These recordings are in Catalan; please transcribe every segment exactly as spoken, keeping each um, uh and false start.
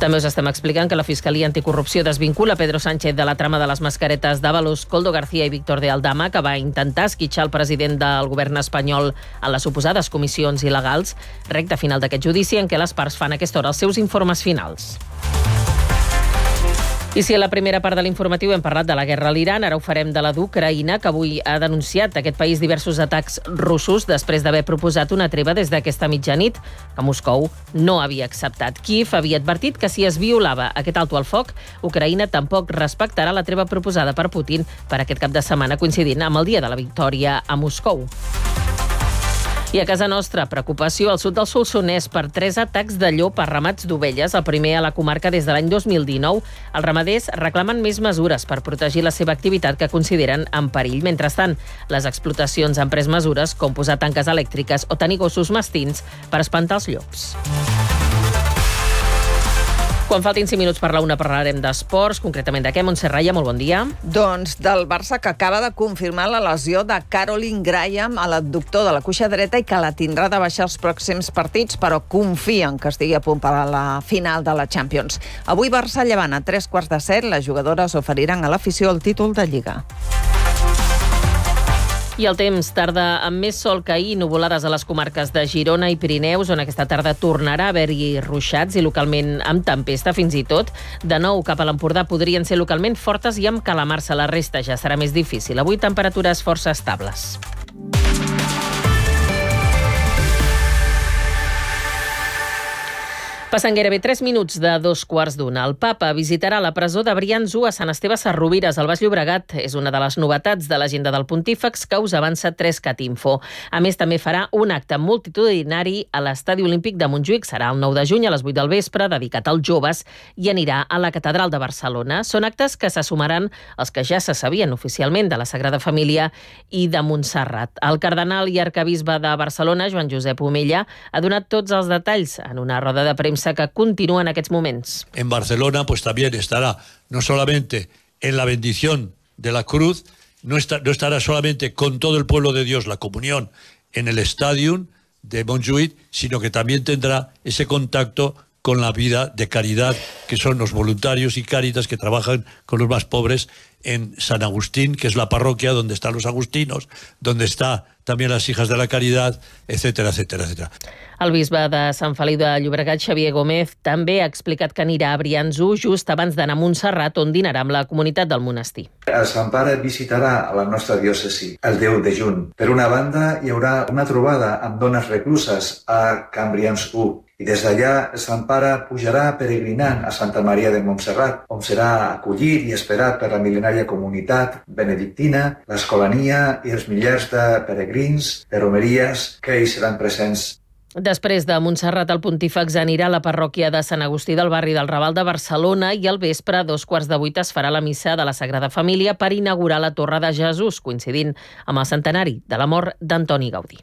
També us estem explicant que la Fiscalia Anticorrupció desvincula Pedro Sánchez de la trama de les mascaretes d'Ábalos, Koldo García i Víctor de Aldama, que va intentar esquitxar el president del govern espanyol en les suposades comissions il·legals. Recte final d'aquest judici en què les parts fan a aquesta hora els seus informes finals. I si a la primera part de l'informatiu hem parlat de la guerra a l'Iran, ara ho farem de la d'Ucraïna, que avui ha denunciat aquest país diversos atacs russos després d'haver proposat una treva des d'aquesta mitjanit, que Moscou no havia acceptat. Kíev havia advertit que si es violava aquest alto al foc, Ucraïna tampoc respectarà la treva proposada per Putin per aquest cap de setmana, coincidint amb el dia de la victòria a Moscou. I a casa nostra, preocupació al sud del Solsonès per tres atacs de llop a ramats d'ovelles, el primer a la comarca des de l'any dos mil dinou. Els ramaders reclamen més mesures per protegir la seva activitat que consideren en perill. Mentrestant, les explotacions han pres mesures com posar tanques elèctriques o tenir gossos mastins per espantar els llops. Quan faltin cinc minuts per la una parlarem d'esports, concretament de què, Montse Raya, molt bon dia. Doncs del Barça, que acaba de confirmar la lesió de Caroline Graham a l'adductor de la cuixa dreta i que la tindrà de baixar els pròxims partits, però confien que estigui a punt per a la final de la Champions. Avui Barça Llevant a tres quarts de set, les jugadores oferiran a l'afició el títol de Lliga. I el temps, tarda amb més sol que ahir, nuvolades a les comarques de Girona i Pirineus, on aquesta tarda tornarà a haver-hi ruixats i localment amb tempesta fins i tot. De nou, cap a l'Empordà podrien ser localment fortes i amb calamar-se. La resta ja serà més difícil. Avui temperatures força estables. Passen gairebé tres minuts de dos quarts d'una. El papa visitarà la presó de Brians u a Sant Esteve Sesrovires, al Baix Llobregat. És una de les novetats de l'agenda del Pontífex que us avança tres cat info. A més, també farà un acte multitudinari a l'Estadi Olímpic de Montjuïc. Serà el nou de juny a les vuit del vespre, dedicat als joves, i anirà a la Catedral de Barcelona. Són actes que se sumaran als que ja se sabien oficialment de la Sagrada Família i de Montserrat. El cardenal i arcabisbe de Barcelona, Joan Josep Omella, ha donat tots els detalls en una roda de premsa que continúa en aquests moments. En Barcelona pues también estará no solamente en la bendición de la cruz, no, está, no estará solamente con todo el pueblo de Dios la comunión en el Stadium de Montjuïc, sino que también tendrá ese contacto con la vida de caridad, que son los voluntarios y Cáritas que trabajan con los más pobres en San Agustín, que es la parroquia donde están los agustinos, donde está también las hijas de la caridad, etcétera, etcétera, etcétera. El bisbe de Sant Feliu de Llobregat, Xavier Gómez, també ha explicat que anirà a Brians u just abans d'anar a Montserrat, on dinarà amb la comunitat del monestir. El Sant Pare visitarà la nostra diòcesi el deu de juny. Per una banda, hi haurà una trobada amb dones recluses a Can Brians u. I des d'allà el Sant Pare pujarà peregrinant a Santa Maria de Montserrat, on serà acollit i esperat per la mil·lenària comunitat benedictina, l'escolania i els milers de peregrins, de romeries que hi seran presents. Després de Montserrat, el Pontífex anirà a la parròquia de Sant Agustí del barri del Raval de Barcelona i al vespre, a dos quarts de vuit, es farà la missa de la Sagrada Família per inaugurar la Torre de Jesús, coincidint amb el centenari de la mort d'Antoni Gaudí.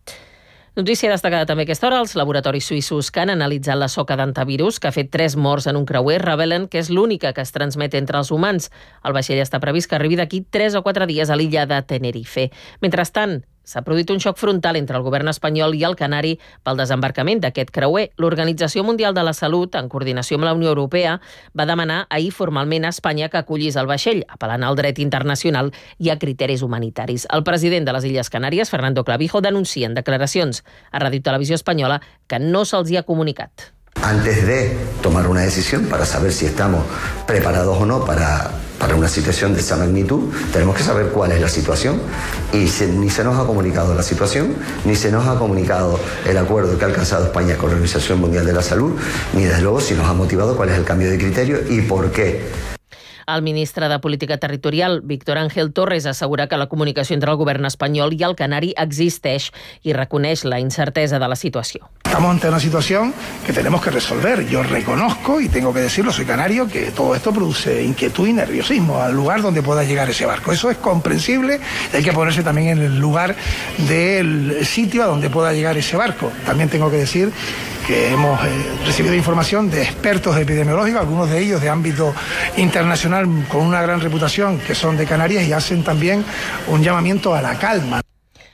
Notícia destacada també a aquesta hora, els laboratoris suïssos que han analitzat la soca d'antivirus, que ha fet tres morts en un creuer, revelen que és l'única que es transmet entre els humans. El vaixell està previst que arribi d'aquí tres o quatre dies a l'illa de Tenerife. Mentrestant, s'ha produït un xoc frontal entre el govern espanyol i el canari pel desembarcament d'aquest creuer. L'Organització Mundial de la Salut, en coordinació amb la Unió Europea, va demanar ahir formalment a Espanya que acollís el vaixell, apel·lant al dret internacional i a criteris humanitaris. El president de les Illes Canàries, Fernando Clavijo, denuncia en declaracions a Ràdio Televisió Espanyola que no se'ls hi ha comunicat. Antes de tomar una decisión para saber si estamos preparados o no para, para una situación de esa magnitud, tenemos que saber cuál es la situación y se, ni se nos ha comunicado la situación, ni se nos ha comunicado el acuerdo que ha alcanzado España con la Organización Mundial de la Salud, ni desde luego si nos ha motivado cuál es el cambio de criterio y por qué. El ministre de Política Territorial, Víctor Ángel Torres, assegura que la comunicació entre el govern espanyol i el canari existeix i reconeix la incertesa de la situació. Estamos ante una situación que tenemos que resolver. Yo reconozco, y tengo que decirlo, soy canario, que todo esto produce inquietud y nerviosismo al lugar donde pueda llegar ese barco. Eso es comprensible, hay que ponerse también en el lugar del sitio a donde pueda llegar ese barco. También tengo que decir que hemos eh, recibido información de expertos epidemiológicos, algunos de ellos de ámbito internacional con una gran reputación, que son de Canarias y hacen también un llamamiento a la calma.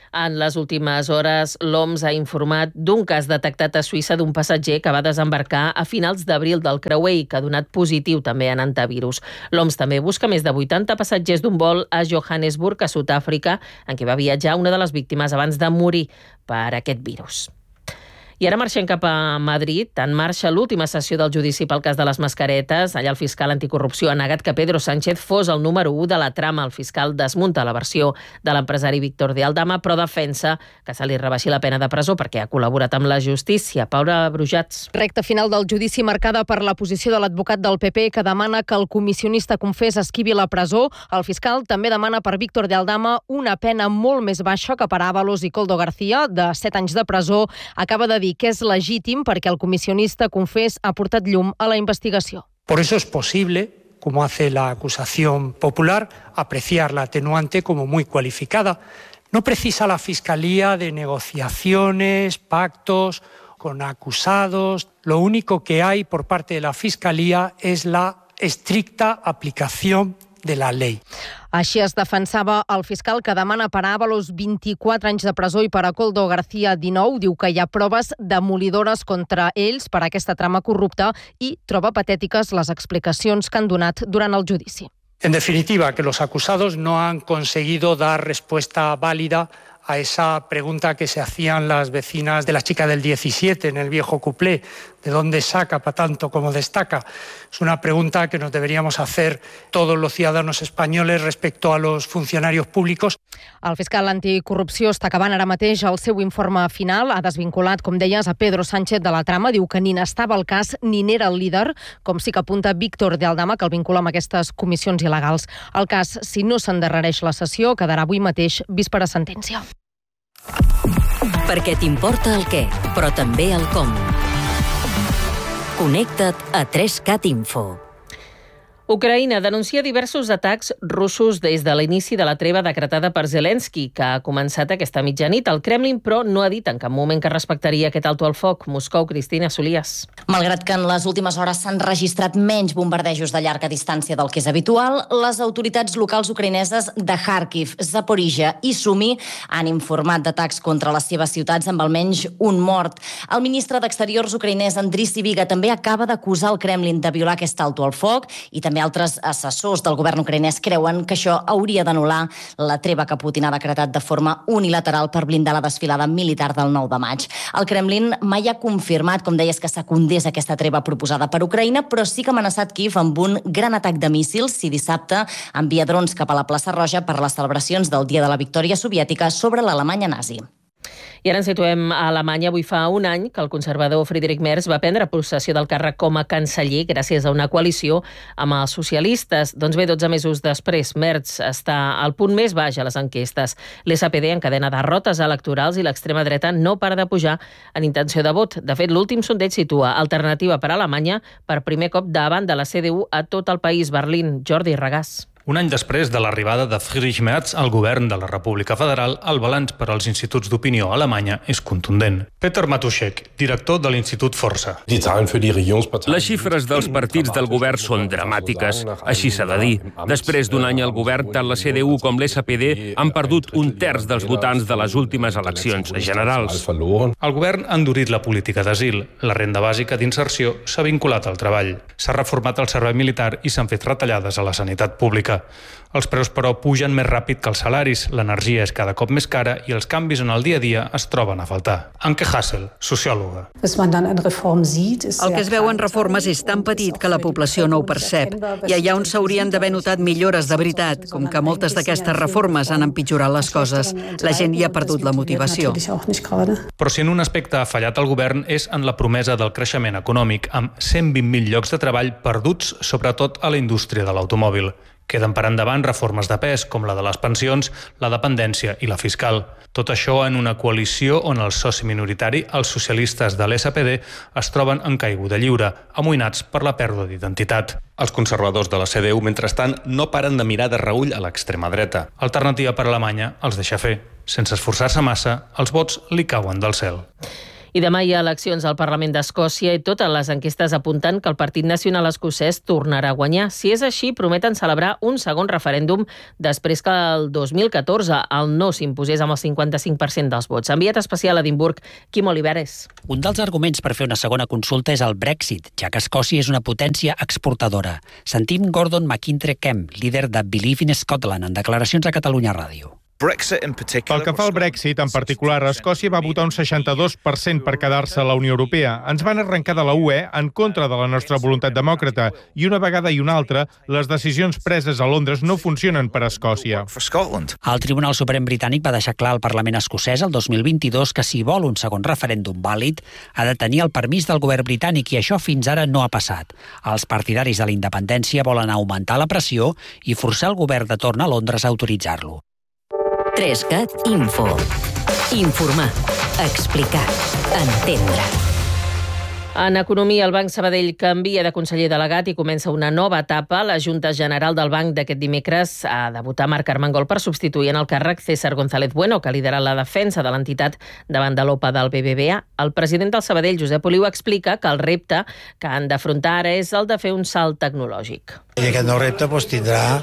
En les últimes hores, l'O M S ha informat d'un cas detectat a Suïssa d'un passatger que va desembarcar a finals d'abril del creuer i que ha donat positiu també en antivirus. L'O M S també busca més de vuitanta passatgers d'un vol a Johannesburg, a Sud-àfrica, en què va viatjar una de les víctimes abans de morir per aquest virus. I ara marxem cap a Madrid. En marxa l'última sessió del judici pel cas de les mascaretes. Allà el fiscal anticorrupció ha negat que Pedro Sánchez fos el número u de la trama. El fiscal desmunta la versió de l'empresari Víctor de Aldama, però defensa que se li rebaixi la pena de presó perquè ha col·laborat amb la justícia. Paula Brujats. Recta final del judici marcada per la posició de l'advocat del P P que demana que el comissionista confés esquivi la presó. El fiscal també demana per Víctor de Aldama una pena molt més baixa que per Ábalos i Koldo García, de set anys de presó. Acaba de dir que és legítim perquè el comissionista confés ha portat llum a la investigació. Por eso es posible, como hace la acusación popular, apreciar la atenuante como muy cualificada. No precisa la Fiscalía de negociaciones, pactos con acusados. Lo único que hay por parte de la Fiscalía es la estricta aplicación de la ley. Així es defensava el fiscal que demana per a Ábalos vint-i-quatre anys de presó i per a Koldo García dinou. Diu que hi ha proves demolidores contra ells per a aquesta trama corrupta i troba patètiques les explicacions que han donat durant el judici. En definitiva, que los acusados no han conseguido dar respuesta válida a esa pregunta que se hacían las vecinas de la chica del diecisiete en el viejo cuplé, ¿de dónde saca para tanto como destaca? Es una pregunta que nos deberíamos hacer todos los ciudadanos españoles respecto a los funcionarios públicos. El fiscal anticorrupció està acabant ara mateix el seu informe final. Ha desvinculat, com deies, a Pedro Sánchez de la trama. Diu que ni n'estava al cas ni n'era el líder, com sí que apunta Víctor de Aldama, que el vincula amb aquestes comissions il·legals. El cas, si no s'endarrereix la sessió, quedarà avui mateix vist per a sentència. Perquè t'importa el què, però també el com. Connecta't a tres cat Info. Ucraïna denuncia diversos atacs russos des de l'inici de la treva decretada per Zelensky, que ha començat aquesta mitjanit. El Kremlin, però, no ha dit en cap moment que respectaria aquest alto al foc. Moscou, Cristina Solias. Malgrat que en les últimes hores s'han registrat menys bombardejos de llarga distància del que és habitual, les autoritats locals ucraïneses de Kharkiv, Zaporizhia i Sumi han informat d'atacs contra les seves ciutats amb almenys un mort. El ministre d'Exteriors ucraïnès, Andriy Sybiga, també acaba d'acusar el Kremlin de violar aquest alto al foc i també altres assessors del govern ucraïnès creuen que això hauria d'anul·lar la treva que Putin ha decretat de forma unilateral per blindar la desfilada militar del nou de maig. El Kremlin mai ha confirmat, com deies, que secundés aquesta treva proposada per Ucraïna, però sí que ha amenaçat Kíev amb un gran atac de míssils si dissabte envia drons cap a la plaça Roja per les celebracions del Dia de la Victòria Soviètica sobre l'Alemanya nazi. I ara ens situem a Alemanya. Avui fa un any que el conservador Friedrich Merz va prendre possessió del càrrec com a canceller gràcies a una coalició amb els socialistes. Doncs bé, dotze mesos després, Merz està al punt més baix a les enquestes. L'S P D encadena derrotes electorals i l'extrema dreta no para de pujar en intenció de vot. De fet, l'últim sondeig situa Alternativa per Alemanya per primer cop davant de la C D U a tot el país. Berlín, Jordi Regàs. Un any després de l'arribada de Friedrich Merz al govern de la República Federal, el balanç per als instituts d'opinió a Alemanya és contundent. Peter Matuschek, director de l'Institut Força. Les xifres dels partits del govern són dramàtiques, així s'ha de dir. Després d'un any al govern, tant la C D U com l'S P D han perdut un terç dels votants de les últimes eleccions generals. El govern ha endurit la política d'asil. La renda bàsica d'inserció s'ha vinculat al treball. S'ha reformat el servei militar i s'han fet retallades a la sanitat pública. Els preus, però, pugen més ràpid que els salaris, l'energia és cada cop més cara i els canvis en el dia a dia es troben a faltar. Anke Hassel, sociòloga. El que es veu en reformes és tan petit que la població no ho percep. I allà on s'haurien d'haver notat millores de veritat, com que moltes d'aquestes reformes han empitjorat les coses, la gent hi ha perdut la motivació. Però si en un aspecte ha fallat el govern és en la promesa del creixement econòmic, amb cent vint mil llocs de treball perduts, sobretot a la indústria de l'automòbil. Queden per endavant reformes de pes, com la de les pensions, la dependència i la fiscal. Tot això en una coalició on el soci minoritari, els socialistes de l'S P D, es troben en caiguda lliure, amoïnats per la pèrdua d'identitat. Els conservadors de la C D U, mentrestant, no paren de mirar de reüll a l'extrema dreta. Alternativa per Alemanya els deixa fer. Sense esforçar-se massa, els vots li cauen del cel. I demà hi ha eleccions al Parlament d'Escòcia i totes les enquestes apunten que el Partit Nacional Escocès tornarà a guanyar. Si és així, prometen celebrar un segon referèndum després que el dos mil catorze el no s'imposés amb el cinquanta-cinc per cent dels vots. Enviat especial a Edimburg, Quim Oliveres. Un dels arguments per fer una segona consulta és el Brexit, ja que Escòcia és una potència exportadora. Sentim Gordon McIntyre-Kemp, líder de Believe in Scotland, en declaracions a Catalunya Ràdio. Pel que fa al Brexit, en particular, Escòcia va votar un seixanta-dos per cent per quedar-se a la Unió Europea. Ens van arrencar de la U E en contra de la nostra voluntat demòcrata i una vegada i una altra, les decisions preses a Londres no funcionen per a Escòcia. El Tribunal Suprem britànic va deixar clar al Parlament escocès el dos mil vint-i-dos que si vol un segon referèndum vàlid ha de tenir el permís del govern britànic i això fins ara no ha passat. Els partidaris de la independència volen augmentar la pressió i forçar el govern de torn a Londres a autoritzar-lo. tres cat Info. Informar, explicar, entendre. En economia, el Banc Sabadell canvia de conseller delegat i comença una nova etapa. La Junta General del Banc d'aquest dimecres ha debutat Marc Armengol per substituir en el càrrec César González Bueno, que lidera la defensa de l'entitat davant de l'O P A del B B V A. El president del Sabadell, Josep Oliu, explica que el repte que han d'afrontar ara és el de fer un salt tecnològic. I aquest nou repte doncs, tindrà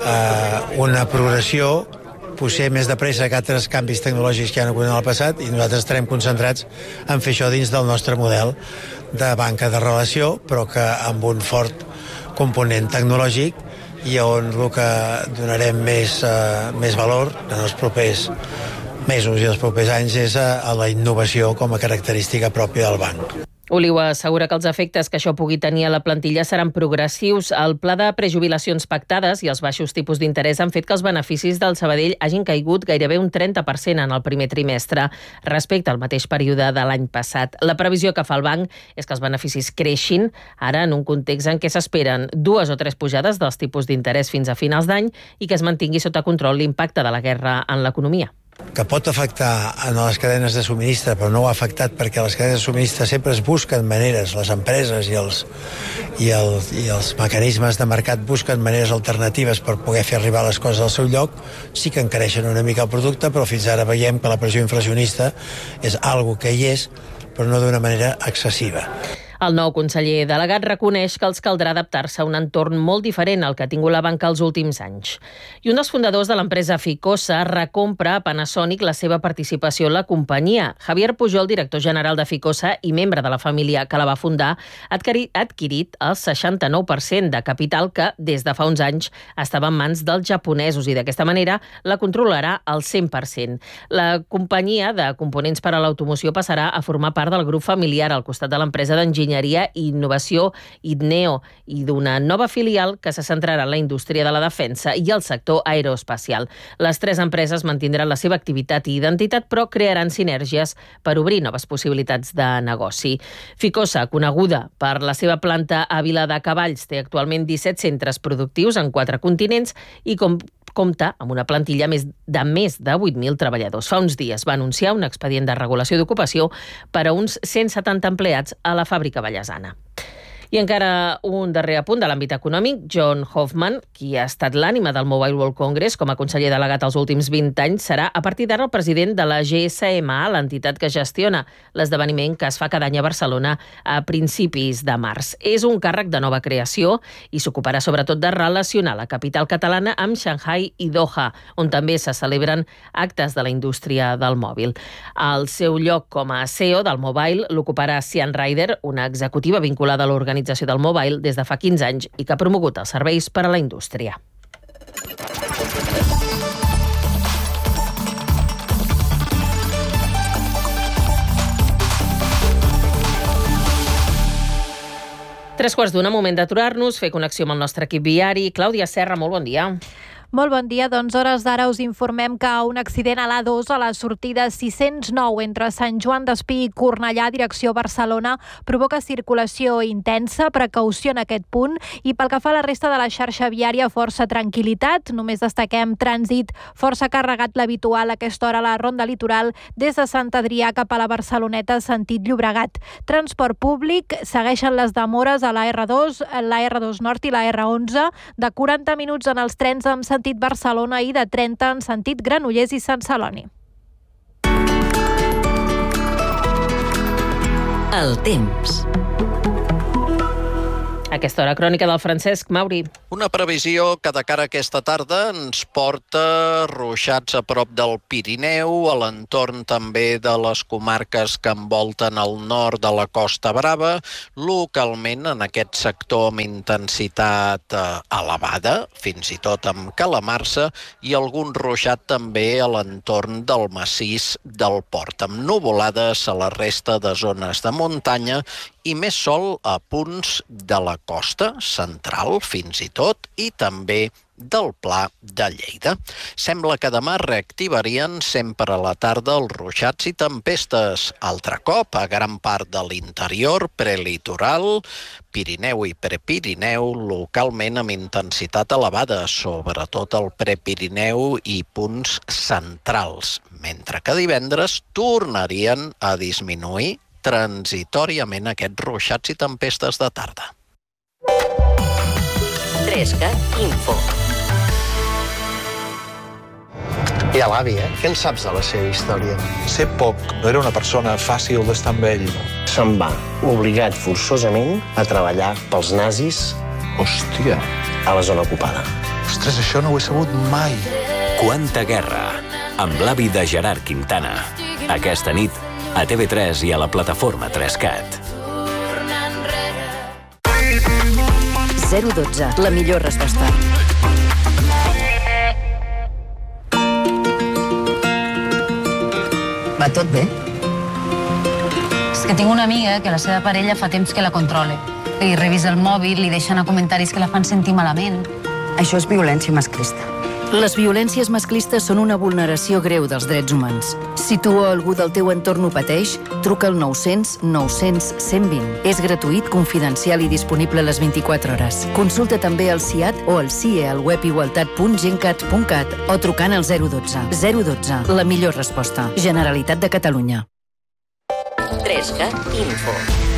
eh, una progressió potser més de pressa que altres canvis tecnològics que hi ha hagut en el passat i nosaltres estarem concentrats en fer això dins del nostre model de banca de relació, però que amb un fort component tecnològic i on el que donarem més, eh, més valor en els propers mesos i els propers anys és a, a la innovació com a característica pròpia del banc. Oliu assegura que els efectes que això pugui tenir a la plantilla seran progressius. El pla de prejubilacions pactades i els baixos tipus d'interès han fet que els beneficis del Sabadell hagin caigut gairebé un trenta per cent en el primer trimestre respecte al mateix període de l'any passat. La previsió que fa el banc és que els beneficis creixin ara en un context en què s'esperen dues o tres pujades dels tipus d'interès fins a finals d'any i que es mantingui sota control l'impacte de la guerra en l'economia. Que pot afectar en les cadenes de subministre, però no ho ha afectat perquè les cadenes de subministre sempre es busquen maneres, les empreses i els, i els, i els mecanismes de mercat busquen maneres alternatives per poder fer arribar les coses al seu lloc. Sí que encareixen una mica el producte, però fins ara veiem que la pressió inflacionista és algo que hi és, però no d'una manera excessiva. El nou conseller delegat reconeix que els caldrà adaptar-se a un entorn molt diferent al que ha tingut la banca els últims anys. I un dels fundadors de l'empresa Ficosa recompra a Panasonic la seva participació en la companyia. Javier Pujol, director general de Ficosa i membre de la família que la va fundar, ha adquirit el seixanta-nou per cent de capital que, des de fa uns anys, estava en mans dels japonesos i d'aquesta manera la controlarà al cent per cent. La companyia de components per a l'automoció passarà a formar part del grup familiar al costat de l'empresa d'enginyeria i innovació Idneo i d'una nova filial que se centrarà en la indústria de la defensa i el sector aeroespacial. Les tres empreses mantindran la seva activitat i identitat, però crearan sinergies per obrir noves possibilitats de negoci. Ficosa, coneguda per la seva planta a Viladecavalls, té actualment disset centres productius en quatre continents i com compta amb una plantilla més de més de vuit mil treballadors. Fa uns dies va anunciar un expedient de regulació d'ocupació per a uns cent setanta empleats a la fàbrica vallesana. I encara un darrer apunt de l'àmbit econòmic. John Hoffman, qui ha estat l'ànima del Mobile World Congress com a conseller delegat els últims vint anys, serà a partir d'ara el president de la G S M A, l'entitat que gestiona l'esdeveniment que es fa cada any a Barcelona a principis de març. És un càrrec de nova creació i s'ocuparà sobretot de relacionar la capital catalana amb Shanghai i Doha, on també se celebren actes de la indústria del mòbil. El seu lloc com a C E O del Mobile l'ocuparà Sian Ryder, una executiva vinculada a l'organització del Mobile des de fa quinze anys i que ha promogut els serveis per a la indústria. Tres quarts d'una, moment d'aturar-nos, fer connexió amb el nostre equip viari. Clàudia Serra, molt bon dia. Molt bon dia, doncs hores d'ara us informem que un accident a l'A dos a la sortida sis-cents nou entre Sant Joan d'Espí i Cornellà, direcció Barcelona, provoca circulació intensa, precaució en aquest punt, i pel que fa a la resta de la xarxa viària, força tranquil·litat. Només destaquem trànsit força carregat l'habitual a aquesta hora a la Ronda Litoral des de Sant Adrià cap a la Barceloneta sentit Llobregat. Transport públic, segueixen les demores a la R dos, la R dos Nord i la R onze, de quaranta minuts en els trens amb sentit Barcelona i de trenta en sentit Granollers i Sant Celoni. El temps. Aquesta hora crònica del Francesc Mauri. Una previsió que de cara a aquesta tarda ens porta ruixats a prop del Pirineu, a l'entorn també de les comarques que envolten el nord de la Costa Brava, localment en aquest sector amb intensitat eh, elevada, fins i tot amb calamarsa, i algun ruixat també a l'entorn del massís del Port, amb nuvolades a la resta de zones de muntanya i més sol a punts de la costa central, fins i tot, i també del Pla de Lleida. Sembla que demà reactivarien sempre a la tarda els ruixats i tempestes. Altre cop, a gran part de l'interior, prelitoral, Pirineu i Prepirineu, localment amb intensitat elevada, sobretot el Prepirineu i punts centrals, mentre que divendres tornarien a disminuir transitoriament aquests ruixats i tempestes de tarda. trescat Info. I a l'avi, eh? Què en saps de la seva història? Sé poc, no era una persona fàcil d'estar amb ell. Se'n va, obligat forçosament a treballar pels nazis. Hòstia. A la zona ocupada. Ostres, això no ho he sabut mai. Quanta guerra, amb l'avi de Gerard Quintana. Aquesta nit, a T V tres i a la plataforma trescat. zero dotze, la millor resposta. Va tot bé? És que tinc una amiga que la seva parella fa temps que la controla. Li revisa el mòbil, li deixa anar comentaris que la fan sentir malament. Això és violència masclista. Les violències masclistes són una vulneració greu dels drets humans. Si tu o algú del teu entorn ho pateix, truca al nou cents nou cents cent vint. És gratuït, confidencial i disponible a les vint-i-quatre hores. Consulta també el C I A T o el C I E al web igualtat punt gencat punt cat o trucant al zero dotze. zero dotze, la millor resposta. Generalitat de Catalunya. trescat Info.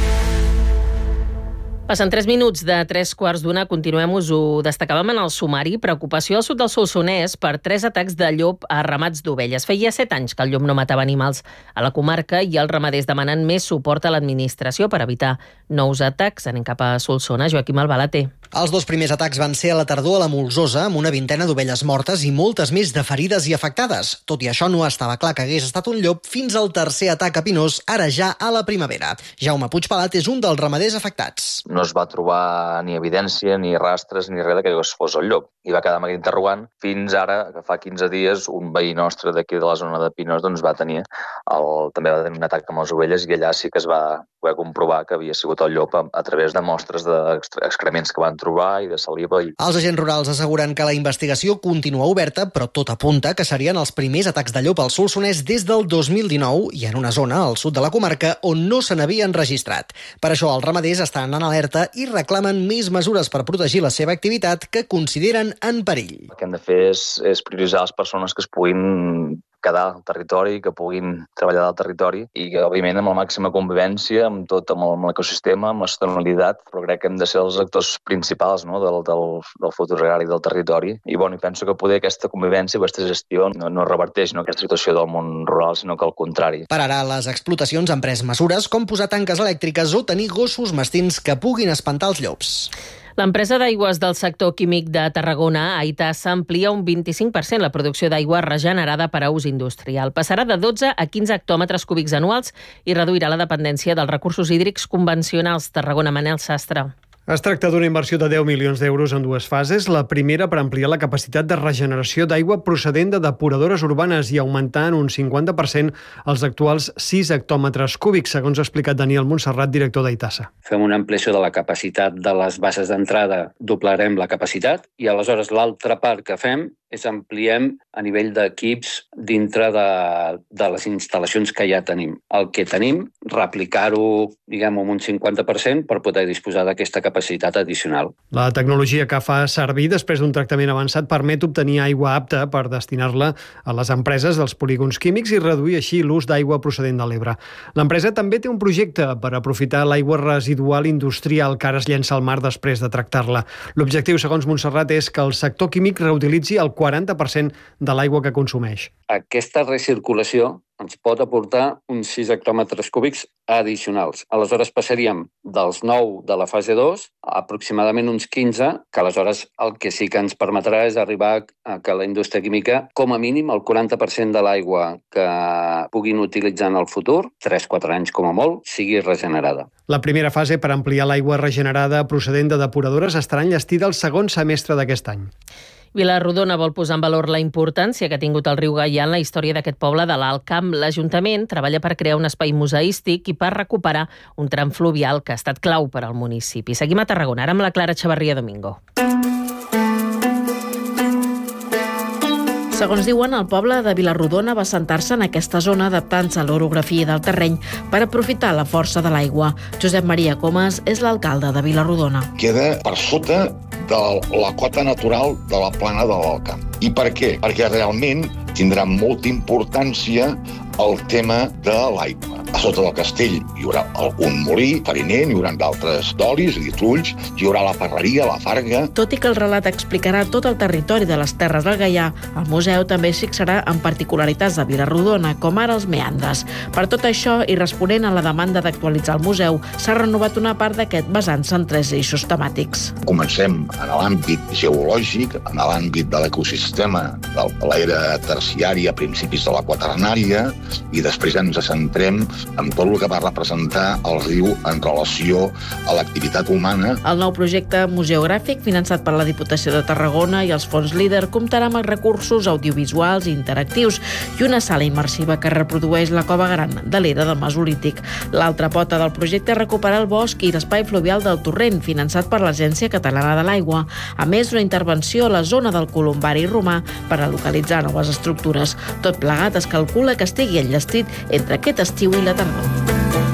Passen tres minuts de tres quarts d'una. Continuem, us ho destacàvem en el sumari. Preocupació al sud del Solsonès per tres atacs de llop a ramats d'ovelles. Feia set anys que el llop no matava animals a la comarca i els ramaders demanen més suport a l'administració per evitar nous atacs. Anem cap a Solsona. Joaquim Albalate. Els dos primers atacs van ser a la tardor a la Molsosa, amb una vintena d'ovelles mortes i moltes més de ferides i afectades. Tot i això, no estava clar que hagués estat un llop fins al tercer atac a Pinós, ara ja a la primavera. Jaume Puigpelat és un dels ramaders afectats. No es va trobar ni evidència, ni rastres, ni res que fos el llop. I va quedar amb aquest interrogant fins ara, que fa quinze dies, un veí nostre d'aquí de la zona de Pinós doncs va tenir el, també va tenir un atac amb les ovelles i allà sí que es va poder comprovar que havia sigut el llop a, a través de mostres d'excrements que van trobar i de saliva. I... Els agents rurals asseguren que la investigació continua oberta, però tot apunta que serien els primers atacs de llop al Solsonès des del dos mil dinou i en una zona al sud de la comarca on no se n'havien registrat. Per això els ramaders estan en alerta i reclamen més mesures per protegir la seva activitat que consideren en perill. El que hem de fer és, és prioritzar les persones que es puguin quedar al territori, que puguin treballar al territori i que, òbviament, amb la màxima convivència, amb tot, amb l'ecosistema, amb la sostenibilitat, però crec que hem de ser els actors principals, no?, del, del, del futur agrari del territori. I, bueno, i penso que poder aquesta convivència, aquesta gestió, no, no reverteix no, aquesta situació del món rural, sinó que al contrari. Per ara, les explotacions han pres mesures com posar tanques elèctriques o tenir gossos mastins que puguin espantar els llops. L'empresa d'aigües del sector químic de Tarragona, Aitasa, amplia un vint-i-cinc per cent la producció d'aigua regenerada per a ús industrial. Passarà de dotze a quinze hectòmetres cúbics anuals i reduirà la dependència dels recursos hídrics convencionals. Tarragona, Manel Sastre. Es tracta d'una inversió de deu milions d'euros en dues fases. La primera per ampliar la capacitat de regeneració d'aigua procedent de depuradores urbanes i augmentar en un cinquanta per cent els actuals sis hectòmetres cúbics, segons ha explicat Daniel Montserrat, director d'Aitasa. Fem una ampliació de la capacitat de les bases d'entrada, doblarem la capacitat i aleshores l'altra part que fem és ampliem a nivell d'equips dintre de, de les instal·lacions que ja tenim. El que tenim, replicar-ho, diguem, amb un cinquanta per cent per poder disposar d'aquesta capacitat addicional. La tecnologia que fa servir després d'un tractament avançat permet obtenir aigua apta per destinar-la a les empreses dels polígons químics i reduir així l'ús d'aigua procedent de l'Ebre. L'empresa també té un projecte per aprofitar l'aigua residual industrial que ara es llença al mar després de tractar-la. L'objectiu, segons Montserrat, és que el sector químic reutilitzi el quaranta per cent de l'aigua que consumeix. Aquesta recirculació ens pot aportar uns sis hectòmetres cúbics addicionals. Aleshores passaríem dels nou de la fase dos a aproximadament uns quinze, que aleshores el que sí que ens permetrà és arribar a que la indústria química, com a mínim, el quaranta per cent de l'aigua que puguin utilitzar en el futur, tres a quatre anys com a molt, sigui regenerada. La primera fase per ampliar l'aigua regenerada procedent de depuradores estarà enllestida el segon semestre d'aquest any. Vila-rodona vol posar en valor la importància que ha tingut el riu Gaià en la història d'aquest poble de l'Alt Camp. L'Ajuntament treballa per crear un espai museístic i per recuperar un tram fluvial que ha estat clau per al municipi. Seguim a Tarragona, ara amb la Clara Xavarria Domingo. Segons diuen, el poble de Vila-rodona va assentar-se en aquesta zona adaptant-se a l'orografia del terreny per aprofitar la força de l'aigua. Josep Maria Comas és l'alcalde de Vila-rodona. Queda per sota de la cota natural de la plana de l'Alt Camp. I per què? Perquè realment tindrà molta importància el tema de l'aigua. A sota del castell hi haurà un molí fariner, hi haurà d'altres d'olis i trulls, hi haurà la ferreria, la farga. Tot i que el relat explicarà tot el territori de les Terres del Gaià, el museu també es fixarà en particularitats de Vila-rodona, com ara els meandres. Per tot això, i responent a la demanda d'actualitzar el museu, s'ha renovat una part d'aquest basant-se en tres eixos temàtics. Comencem en l'àmbit geològic, en l'àmbit de l'ecosistema de l'era terciària, a principis de la quaternària, i després ens centrem en tot el que va representar el riu en relació a l'activitat humana. El nou projecte museogràfic, finançat per la Diputació de Tarragona i els fons LEADER, comptarà amb els recursos audiovisuals i interactius i una sala immersiva que reprodueix la cova gran de l'era del Mesolític. L'altra pota del projecte és recuperar el bosc i l'espai fluvial del Torrent, finançat per l'Agència Catalana de l'Aigua. A més, una intervenció a la zona del Columbari romà per a localitzar noves estructures. Tot plegat es calcula que estigui enllestit entre aquest estiu i la tardor.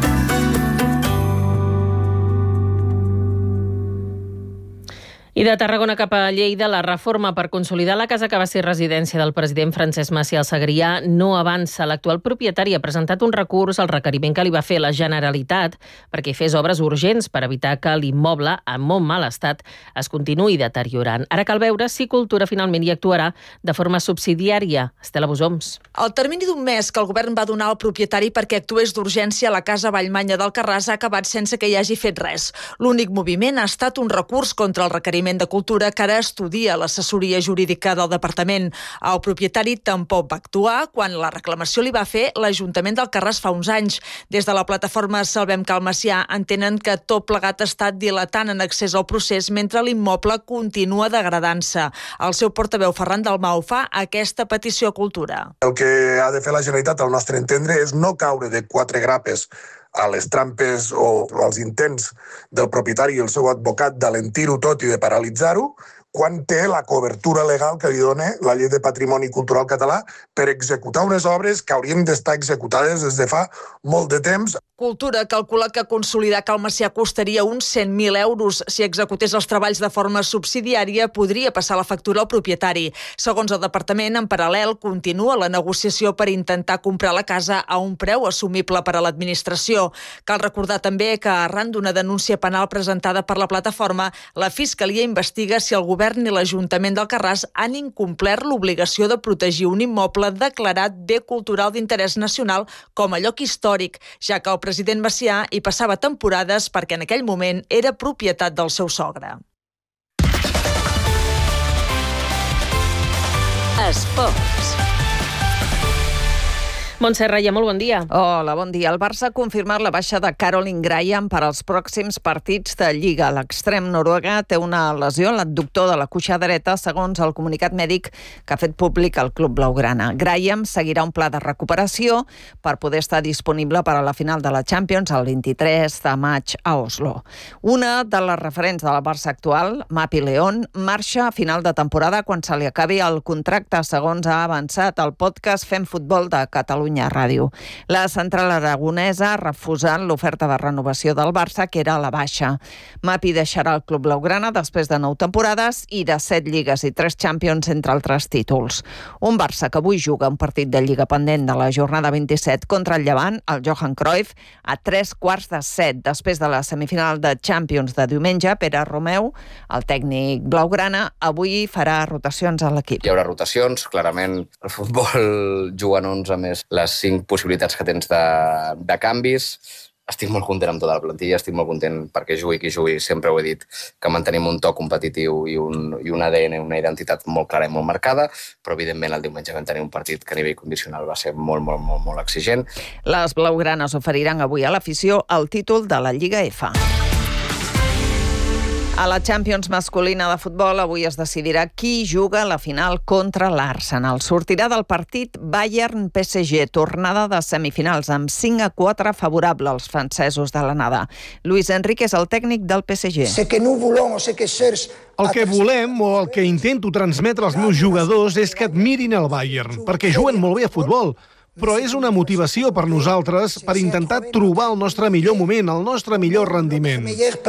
I de Tarragona cap a Lleida, la reforma per consolidar la casa que va ser residència del president Francesc Macià al Segrià no avança. L'actual propietari ha presentat un recurs al requeriment que li va fer la Generalitat perquè fes obres urgents per evitar que l'immoble, en molt mal estat, es continuï deteriorant. Ara cal veure si Cultura finalment hi actuarà de forma subsidiària. Estela Busoms. El termini d'un mes que el govern va donar al propietari perquè actués d'urgència a la casa Vallmanya d'Alcarràs ha acabat sense que hi hagi fet res. L'únic moviment ha estat un recurs contra el requeriment de Cultura que ara estudia l'assessoria jurídica del departament. El propietari tampoc va actuar quan la reclamació li va fer l'Ajuntament d'Alcarràs fa uns anys. Des de la plataforma Salvem Cal Macià entenen que tot plegat ha estat dilatant en accés al procés mentre l'immoble continua degradant-se. El seu portaveu Ferran Dalmau fa aquesta petició a Cultura. El que ha de fer la Generalitat, al nostre entendre, és no caure de quatre grapes a les trampes o als intents del propietari i el seu advocat d'alentir-ho tot i de paralitzar-ho, quan té la cobertura legal que li dona la Llei de Patrimoni Cultural Català per executar unes obres que haurien d'estar executades des de fa molt de temps. Cultura calcula que consolidar Cal Macià costaria uns cent mil euros. Si executés els treballs de forma subsidiària, podria passar la factura al propietari. Segons el departament, en paral·lel, continua la negociació per intentar comprar la casa a un preu assumible per a l'administració. Cal recordar també que, arran d'una denúncia penal presentada per la plataforma, la Fiscalia investiga si el govern i l'Ajuntament d'Alcarràs han incomplert l'obligació de protegir un immoble declarat bé cultural d'interès nacional com a lloc històric, ja que el president Macià hi passava temporades perquè en aquell moment era propietat del seu sogre. Esports. Montse Raia, molt bon dia. Hola, bon dia. El Barça ha confirmat la baixa de Caroline Graham per als pròxims partits de Lliga. L'extrem noruega té una lesió en l'adductor de la cuixa dreta, segons el comunicat mèdic que ha fet públic el club blaugrana. Graham seguirà un pla de recuperació per poder estar disponible per a la final de la Champions el vint-i-tres de maig a Oslo. Una de les referents del Barça actual, Mapi León, marxa a final de temporada quan se li acabi el contracte, segons ha avançat el podcast Fem Futbol de Catalunya Catalunya Ràdio. La central aragonesa ha refusat l'oferta de renovació del Barça, que era a la baixa. Mapi deixarà el club blaugrana després de nou temporades i de set lligues i tres Champions, entre altres títols. Un Barça que avui juga un partit de Lliga pendent de la jornada vint-i-set contra el Llevant, el Johan Cruyff, a tres quarts de set. Després de la semifinal de Champions de diumenge, Pere Romeu, el tècnic blaugrana, avui farà rotacions a l'equip. Hi haurà rotacions, clarament el futbol juga en onze més les cinc possibilitats que tens de, de canvis. Estic molt content amb tota la plantilla, estic molt content perquè jugui qui jugui, sempre ho he dit, que mantenim un to competitiu i un, i un A D N, una identitat molt clara i molt marcada, però evidentment el diumenge vam tenir un partit que a nivell condicional va ser molt, molt, molt, molt exigent. Les blaugranes oferiran avui a l'afició el títol de la Lliga F. A la Champions masculina de futbol avui es decidirà qui juga a la final contra l'Arsenal. Sortirà del partit Bayern-P S G, tornada de semifinals amb cinc a quatre favorable als francesos de l'anada. Luis Enrique és el tècnic del P S G. Sé que no volem o sé que certs... El que volem o el que intento transmetre als meus jugadors és que admirin el Bayern, perquè juguen molt bé a futbol. Però és una motivació per nosaltres per intentar trobar el nostre millor moment, el nostre millor rendiment.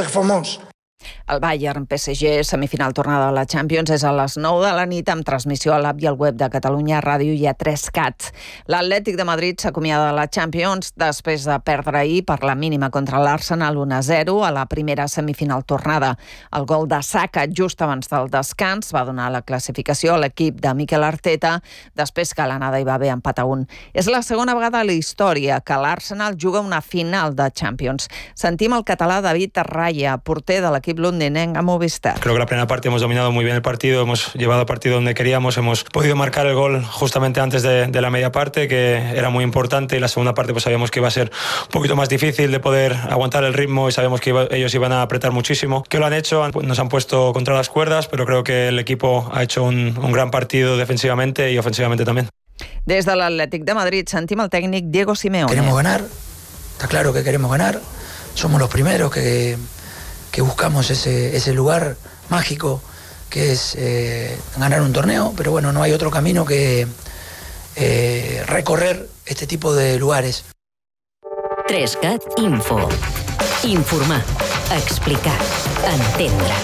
El Bayern-P S G, semifinal tornada de la Champions, és a les nou de la nit amb transmissió a l'app i al web de Catalunya Ràdio i a tres cat. L'Atlètic de Madrid s'acomiada de la Champions després de perdre ahir per la mínima contra l'Arsenal un a zero a la primera semifinal tornada. El gol de Saka just abans del descans va donar la classificació a l'equip de Mikel Arteta després que a l'anada hi va haver empat a un. És la segona vegada a la història que l'Arsenal juga una final de Champions. Sentim el català David Raya, porter de l'equip londinenc a Movistar. Creo que la primera parte hemos dominado muy bien el partido, hemos llevado el partido donde queríamos, hemos podido marcar el gol justamente antes de, de la media parte, que era muy importante, y la segunda parte pues sabíamos que iba a ser un poquito más difícil de poder aguantar el ritmo y sabíamos que iba, ellos iban a apretar muchísimo. Que lo han hecho, nos han puesto contra las cuerdas, pero creo que el equipo ha hecho un, un gran partido defensivamente y ofensivamente también. Des de l'Atlètic de Madrid sentim el tècnic Diego Simeone. Queremos ganar, está claro que queremos ganar, somos los primeros que... que buscamos ese, ese lugar mágico que es eh, ganar un torneo, pero bueno, no hay otro camino que eh, recorrer este tipo de lugares. tres cat Info. Informar, explicar, entendre.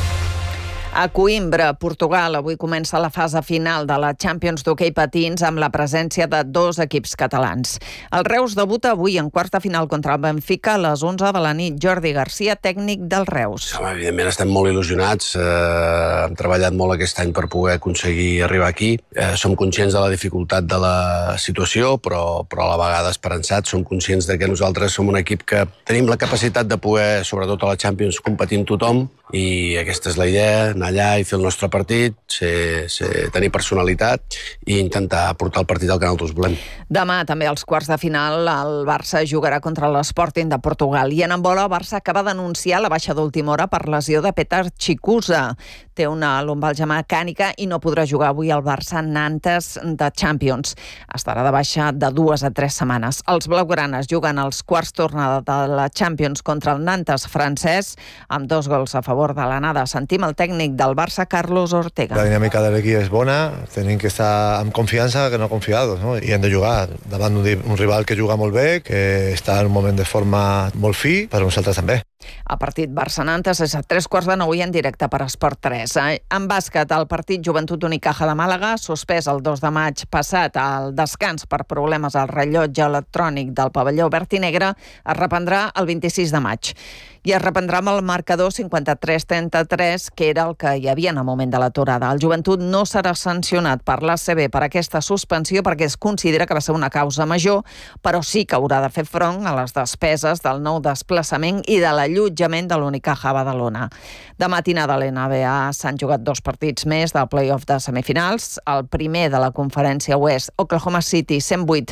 A Coimbra, Portugal, avui comença la fase final de la Champions d'hoquei patins amb la presència de dos equips catalans. El Reus debuta avui en quarta final contra el Benfica a les onze de la nit. Jordi Garcia, tècnic del Reus. Home, evidentment estem molt il·lusionats. Eh, hem treballat molt aquest any per poder aconseguir arribar aquí. Eh, som conscients de la dificultat de la situació, però, però a la vegada esperançats. Som conscients de que nosaltres som un equip que tenim la capacitat de poder, sobretot a la Champions, competir amb tothom, i aquesta és la idea, anar allà i fer el nostre partit, ser, ser, tenir personalitat i intentar portar el partit al que nosaltres volem. Demà, també als quarts de final, el Barça jugarà contra l'Sporting de Portugal. I en handbol, el Barça acaba d'anunciar la baixa d'última hora per lesió de Petar Chicusa. Té una lumbalgia mecànica i no podrà jugar avui al Barça Nantes de Champions. Estarà de baixa de dues a tres setmanes. Els blaugranes juguen als quarts tornada de la Champions contra el Nantes francès, amb dos gols a favor de l'anada. Sentim el tècnic del Barça, Carlos Ortega. La dinàmica de l'equip és bona, tenim que estar amb confiança que no confiados, no? I hem de jugar davant un rival que juga molt bé, que està en un moment de forma molt fi, però nosaltres també. El partit Barça-Nantes és a tres quarts de nou i en directe per Esport tres. En bàsquet, el partit Joventut Unicaja de Màlaga, suspès el dos de maig passat al descans per problemes al rellotge electrònic del pavelló verd i negre, es reprendrà el vint-i-sis de maig. I es reprendrà amb el marcador cinquanta-tres trenta-tres, que era el que hi havia en el moment de l'aturada. El Joventut no serà sancionat per l'A C B per aquesta suspensió perquè es considera que va ser una causa major, però sí que haurà de fer front a les despeses del nou desplaçament i de l'allotjament de l'Unicaja Badalona. De matinada a l'N B A s'han jugat dos partits més del play-off de semifinals. El primer de la conferència oest, Oklahoma City cent vuit,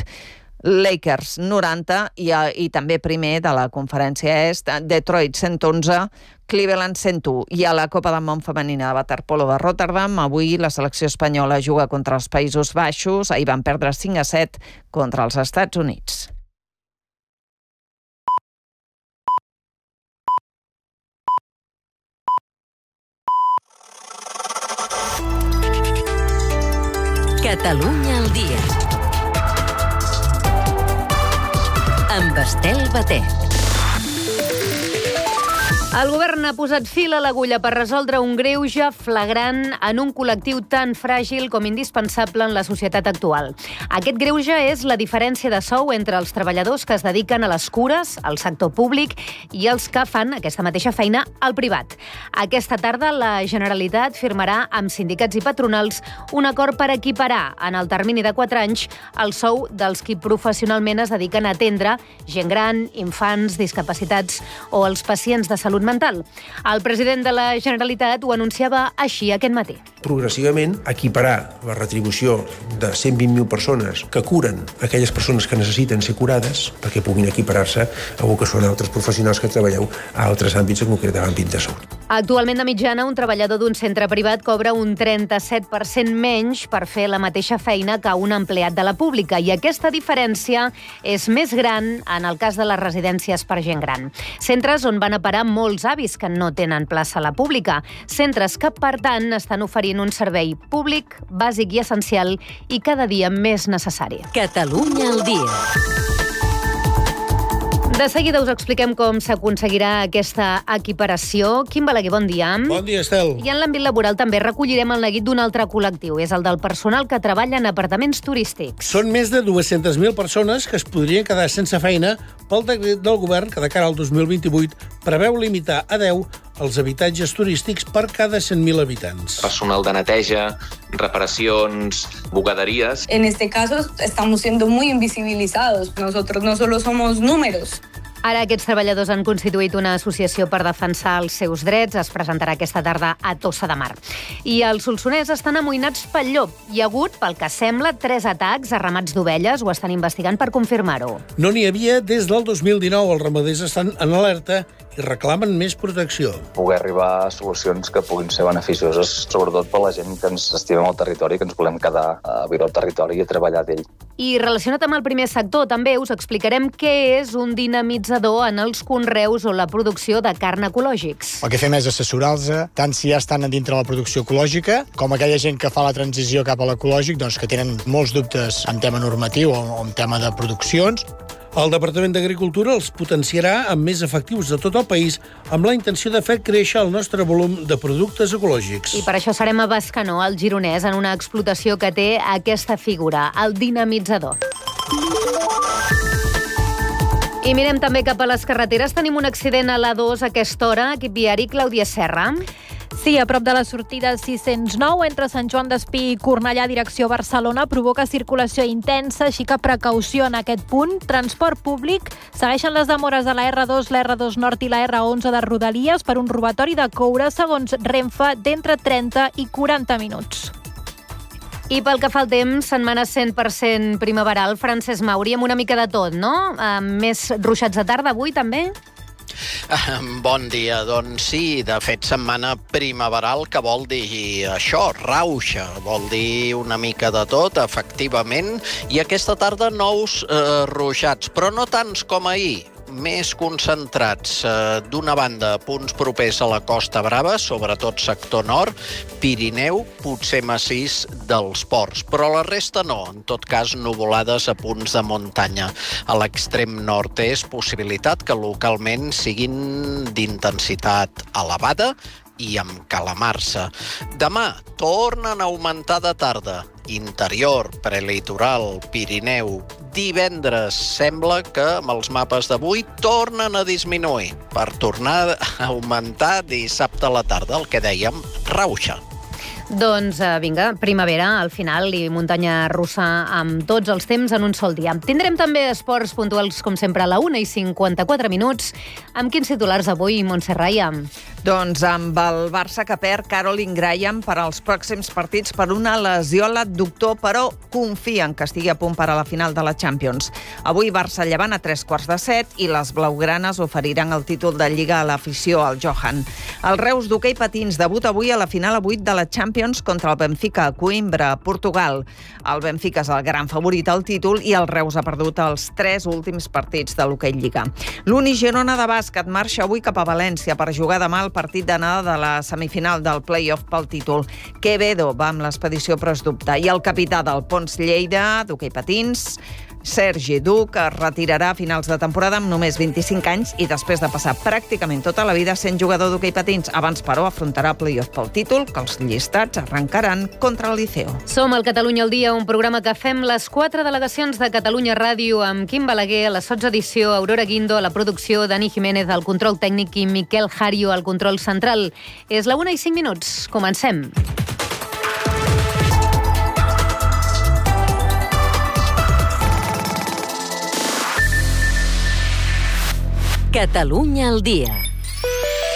Lakers noranta i, i també primer de la conferència est, Detroit cent onze, Cleveland cent u. I a la Copa del Món femenina de waterpolo de Rotterdam, avui la selecció espanyola juga contra els Països Baixos. Ahir van perdre cinc a set contra els Estats Units. Catalunya al dia. amb Estel Baté. El govern ha posat fil a l'agulla per resoldre un greuge flagrant en un col·lectiu tan fràgil com indispensable en la societat actual. Aquest greuge és la diferència de sou entre els treballadors que es dediquen a les cures, al sector públic, i els que fan aquesta mateixa feina al privat. Aquesta tarda la Generalitat firmarà amb sindicats i patronals un acord per equiparar en el termini de quatre anys el sou dels qui professionalment es dediquen a atendre gent gran, infants, discapacitats o els pacients de salut mental. El president de la Generalitat ho anunciava així aquest matí. Progressivament equiparar la retribució de cent vint mil persones que curen aquelles persones que necessiten ser curades perquè puguin equiparar-se a el que són altres professionals que treballeu a altres àmbits, en concret a l'àmbit de salut. Actualment, de mitjana, un treballador d'un centre privat cobra un trenta-set per cent menys per fer la mateixa feina que un empleat de la pública, i aquesta diferència és més gran en el cas de les residències per gent gran. Centres on van a parar molts avis que no tenen plaça a la pública. Centres que, per tant, estan oferint un servei públic, bàsic i essencial i cada dia més necessari. Catalunya al dia. De seguida us expliquem com s'aconseguirà aquesta equiparació. Quim Balaguer, bon dia. Bon dia, Estel. I en l'àmbit laboral també recollirem el neguit d'un altre col·lectiu. És el del personal que treballa en apartaments turístics. Són més de dues-centes mil persones que es podrien quedar sense feina pel decret del govern que de cara al dos mil vint-i-vuit preveu limitar a deu els habitatges turístics per cada cent mil habitants. Personal de neteja, reparacions, bugaderías. En este caso estamos siendo muy invisibilizados. Nosotros no solo somos números. Ara aquests treballadors han constituït una associació per defensar els seus drets. Es presentarà aquesta tarda a Tossa de Mar. I els solsonès estan amoïnats pel llop. Hi ha hagut, pel que sembla, tres atacs a ramats d'ovelles. Ho estan investigant per confirmar-ho. No n'hi havia des del dos mil dinou. Els ramaders estan en alerta i reclamen més protecció. Poder arribar a solucions que puguin ser beneficioses, sobretot per la gent que ens estimem al territori, que ens volem quedar a viure al territori i a treballar d'ell. I relacionat amb el primer sector, també us explicarem què és un dinamitzador en els conreus o la producció de carn ecològics. El que fem és assessorar-los, tant si ja estan dintre la producció ecològica, com aquella gent que fa la transició cap a l'ecològic, doncs que tenen molts dubtes en tema normatiu o en tema de produccions. El Departament d'Agricultura els potenciarà amb més efectius de tot el país amb la intenció de fer créixer el nostre volum de productes ecològics. I per això serem a Bescanó, al Gironès, en una explotació que té aquesta figura, el dinamitzador. I mirem també cap a les carreteres. Tenim un accident a l'A dos a aquesta hora. Equip viari, Clàudia Serra. Sí, a prop de la sortida sis-cents nou, entre Sant Joan d'Espí i Cornellà, direcció Barcelona, provoca circulació intensa, així que precaució en aquest punt. Transport públic, segueixen les demores a la erra dos, la erra dos Nord i la erra onze de Rodalies per un robatori de coure, segons Renfe, d'entre trenta i quaranta minuts. I pel que fa al temps, setmana cent per cent primaveral. Francesc Mauri, amb una mica de tot, no? Uh, més ruixats de tarda avui, també? Bon dia, doncs sí, de fet setmana primaveral, que vol dir això, rauxa, vol dir una mica de tot, efectivament, i aquesta tarda nous eh, ruixats, però no tants com ahir, més concentrats. Eh, d'una banda, punts propers a la Costa Brava, sobretot sector nord, Pirineu, potser massís dels ports, però la resta no, en tot cas nuvolades a punts de muntanya. A l'extrem nord és possibilitat que localment siguin d'intensitat elevada i amb calamarsa. Demà tornen a augmentar de tarda. Interior, prelitoral, Pirineu. Divendres sembla que amb els mapes d'avui tornen a disminuir per tornar a augmentar dissabte a la tarda, el que dèiem, rauxa. Doncs vinga, primavera al final i muntanya russa amb tots els temps en un sol dia. Tindrem també esports puntuals, com sempre, a la una i cinquanta-quatre minuts. Amb quins titulars avui, Montse Raya? Doncs amb el Barça que perd Caroline Graham per als pròxims partits per una lesió a l'adductor, però confien que estigui a punt per a la final de la Champions. Avui Barça Llevant a tres quarts de set i les blaugranes oferiran el títol de Lliga a l'afició al Johan. El Reus d'hoquei patins debuta avui a la final a vuit de la Champions contra el Benfica a Coimbra, Portugal. El Benfica és el gran favorit al títol i el Reus ha perdut els tres últims partits de l'hoquei Lliga. L'Uni Girona de bàsquet marxa avui cap a València per jugar demà el partit d'anada de la semifinal del play-off pel títol. Quevedo va amb l'expedició però es dubta. I el capità del Pons Lleida, d'hoquei patins, Sergi Duc es retirarà a finals de temporada amb només vint-i-cinc anys i després de passar pràcticament tota la vida sent jugador d'hoquei patins. Abans, però, afrontarà playoff pel títol, que els llistats arrencaran contra el Liceo. Som al Catalunya al dia, un programa que fem les quatre delegacions de Catalunya Ràdio amb Quim Balaguer a la sotsedició, Aurora Guindo a la producció, Dani Jiménez al control tècnic i Miquel Jario al control central. És la una i cinc minuts. Comencem. Catalunya al dia.